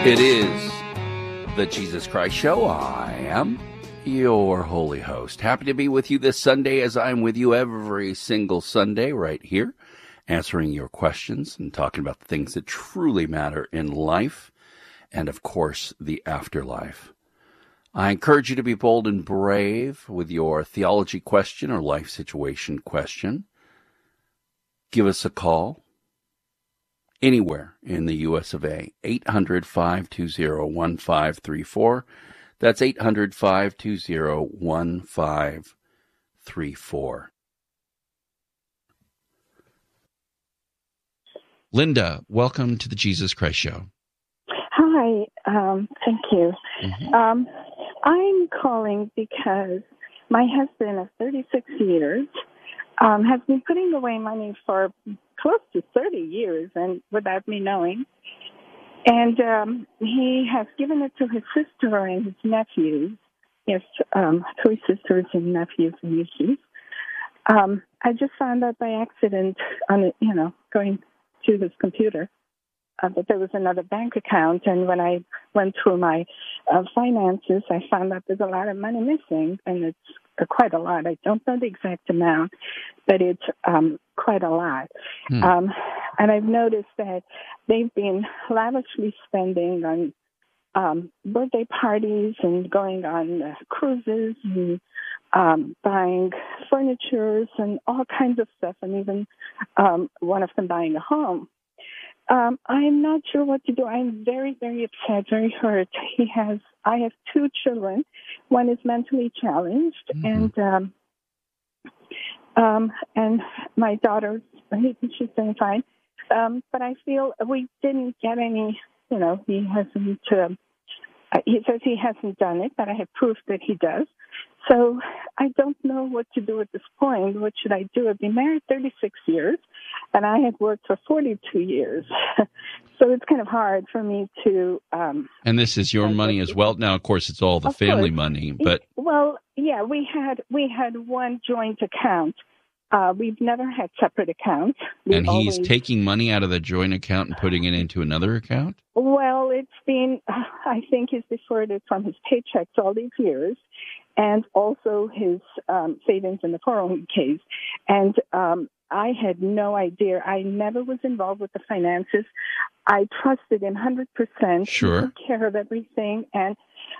It is the Jesus Christ Show. I am your holy host. Happy to be with you this Sunday, as I'm with you every single Sunday right here, answering your questions and talking about the things that truly matter in life and, of course, the afterlife. I encourage you to be bold and brave with your theology question or life situation question. Give us a call. Anywhere in the U.S. of A, 800-520-1534. That's 800-520-1534. Linda, welcome to the Jesus Christ Show. Hi, thank you. Mm-hmm. I'm calling because my husband of 36 years has been putting away money for close to 30 years and without me knowing. And he has given it to his sister and his nephews. He has 3 sisters and nephews and nieces. I just found out by accident on going to his computer that there was another bank account, and when I went through my finances, I found out there's a lot of money missing, and it's quite a lot. I don't know the exact amount, but it's quite a lot. And I've noticed that they've been lavishly spending on birthday parties and going on cruises and buying furnitures and all kinds of stuff, and even one of them buying a home. I'm not sure what to do. I'm very, very upset, very hurt. I have 2 children. One is mentally challenged, and my daughter, she's doing fine. But I feel we didn't get any. He hasn't. He says he hasn't done it, but I have proof that he does. So I don't know what to do at this point. What should I do? I've been married 36 years, and I had worked for 42 years. So it's kind of hard for me to... and this is your money as well? Now, of course, it's all the family money, but... Well, yeah, we had one joint account. We've never had separate accounts. And he's taking money out of the joint account and putting it into another account? Well, it's been, I think he's deferred it from his paychecks all these years, and also his savings in the 401ks. And I had no idea. I never was involved with the finances. I trusted him 100%. Sure. He took care of everything. And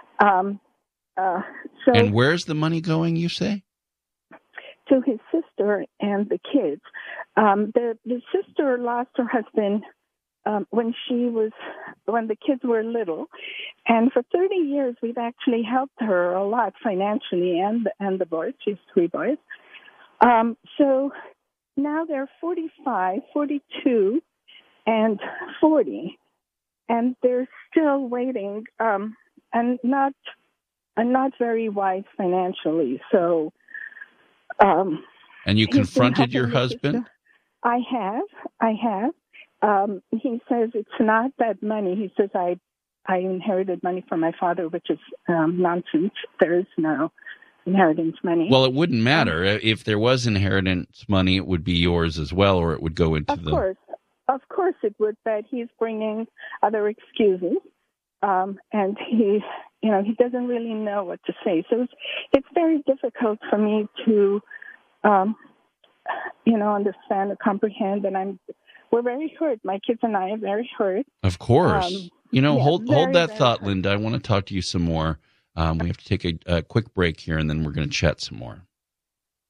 And where's the money going, you say? To his sister and the kids. The sister lost her husband when the kids were little, and for 30 years we've actually helped her a lot financially, and the boys. She has 3 boys. So now they're 45, 42, and 40, and they're still waiting, and not very wise financially. So. And you confronted your husband? I have. He says it's not that money. He says I inherited money from my father, which is nonsense. There is no inheritance money. Well, it wouldn't matter. If there was inheritance money, it would be yours as well, or it would go into Of course it would, but he's bringing other excuses. And he doesn't really know what to say. So it's very difficult for me to, understand or comprehend. And we're very hurt. My kids and I are very hurt. Of course. Hold that thought, hurt. Linda. I want to talk to you some more. We have to take a quick break here, and then we're going to chat some more.